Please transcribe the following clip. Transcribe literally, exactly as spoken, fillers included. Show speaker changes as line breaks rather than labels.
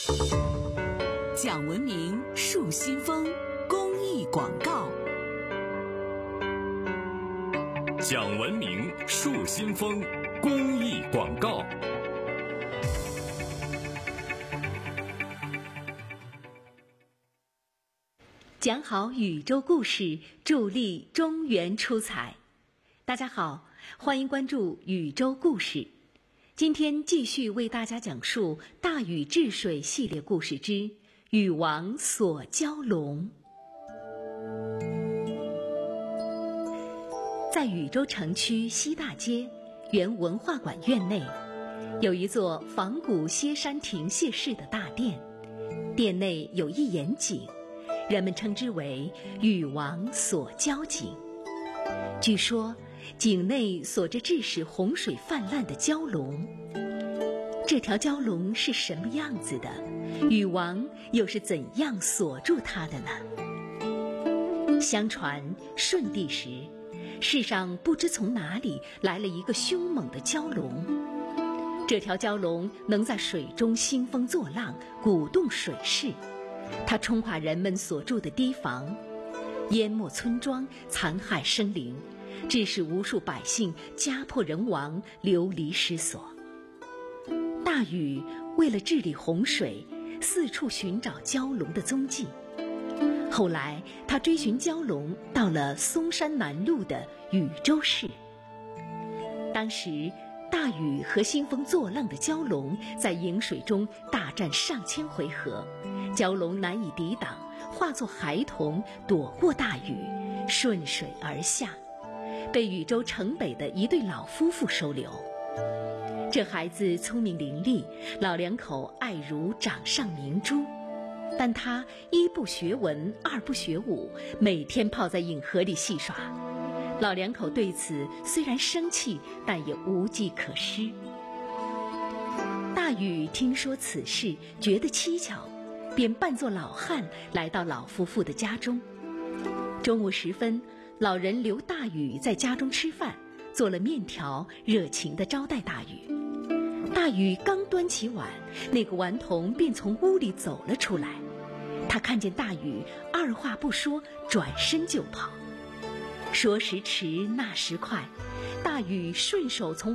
讲文明树新风公益广告。
讲文明树新风公益广告。
讲好宇宙故事，助力中原出彩。大家好，欢迎关注宇宙故事。今天继续为大家讲述大禹治水系列故事之禹王锁蛟龙。在禹州城区西大街原文化馆院内，有一座仿古歇山亭榭式的大殿，殿内有一眼井，人们称之为禹王锁蛟井。据说井内锁着致使洪水泛滥的蛟龙。这条蛟龙是什么样子的？禹王又是怎样锁住它的呢？相传舜帝时，世上不知从哪里来了一个凶猛的蛟龙。这条蛟龙能在水中兴风作浪，鼓动水势。它冲垮人们所住的堤防，淹没村庄，残害生灵，致使无数百姓家破人亡，流离失所。大禹为了治理洪水，四处寻找蛟龙的踪迹。后来他追寻蛟龙到了嵩山南麓的禹州市。当时大禹和兴风作浪的蛟龙在颍水中大战上千回合，蛟龙难以抵挡，化作孩童躲过大禹，顺水而下，被禹州城北的一对老夫妇收留。这孩子聪明伶俐，老两口爱如掌上明珠，但他一不学文，二不学武，每天泡在饮河里戏耍。老两口对此虽然生气，但也无计可施。大禹听说此事，觉得蹊跷，便扮作老汉来到老夫妇的家中。中午时分，老人留大禹在家中吃饭，做了面条，热情地招待大禹。大禹刚端起碗，那个顽童便从屋里走了出来。他看见大禹，二话不说，转身就跑。说时迟，那时快，大禹顺手从